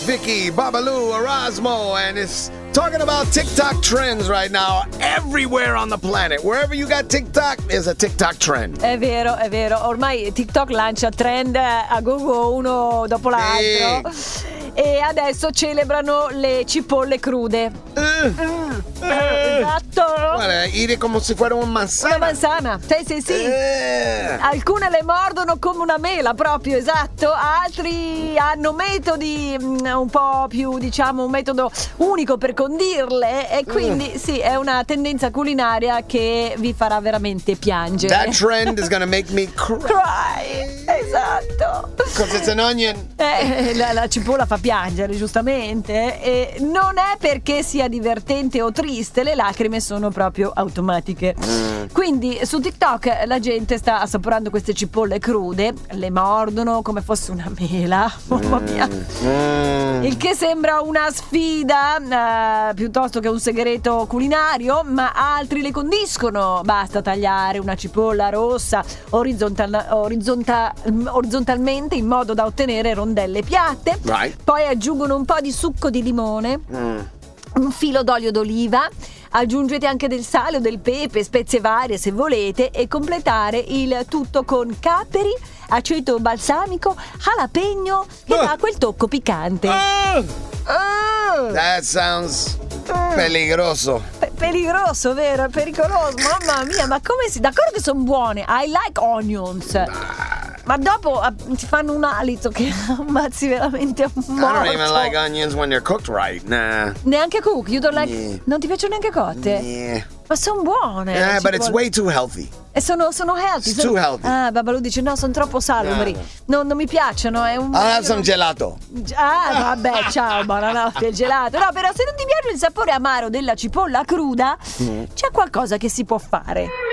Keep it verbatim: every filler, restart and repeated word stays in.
Vicky, Babalu, Erasmo, and it's talking about TikTok trends right now everywhere on the planet. Wherever you got TikTok, there's a TikTok trend. È vero, è vero. Ormai TikTok lancia trend a gogo uno dopo l'altro. Sì. E adesso celebrano le cipolle crude. Uh, mm. uh, esatto. Guarda, dire come se fosse una manzana. Una manzana, sì, sì, sì. Uh. Alcune le mordono come una mela, proprio, esatto. Altri hanno metodi mh, un po' più, diciamo, un metodo unico per condirle. E quindi, uh. sì, è una tendenza culinaria che vi farà veramente piangere. That trend is gonna make me cry. Cry, esatto. Because it's an onion. Eh, la, la cipolla fa piangere, giustamente, e non è perché sia divertente o triste, le lacrime sono proprio automatiche. Mm. Quindi su TikTok la gente sta assaporando queste cipolle crude, le mordono come fosse una mela, mamma mia. Mm. Il che sembra una sfida eh, piuttosto che un segreto culinario, ma altri le condiscono. Basta tagliare una cipolla rossa orizzontal, orizzontal, orizzontalmente in modo da ottenere rondelle piatte. Right. Poi aggiungono un po' di succo di limone, mm. un filo d'olio d'oliva, aggiungete anche del sale o del pepe, spezie varie se volete, e completare il tutto con capperi, aceto balsamico, jalapeno, che uh. dà quel tocco piccante. Uh. Uh. That sounds uh. peligroso. Pe- peligroso, vero? Pericoloso, mamma mia, ma come si... D'accordo che sono buone, I like onions. Ah. Ma dopo uh, ti fanno un alito che ammazzi veramente un morto. I don't even like onions when they're cooked right. Nah. Neanche cook? You don't like... Yeah. Non ti piacciono neanche cotte? Yeah. Ma sono buone. Yeah, but it's way too healthy. E sono, sono healthy. It's sono... too healthy. Ah, Babalu dice no, sono troppo salubri. No, no. Non, non mi piacciono. È un... I'll have some gelato. Ah, vabbè, ciao, buonanotte, il gelato. No, però se non ti piace il sapore amaro della cipolla cruda, mm. c'è qualcosa che si può fare.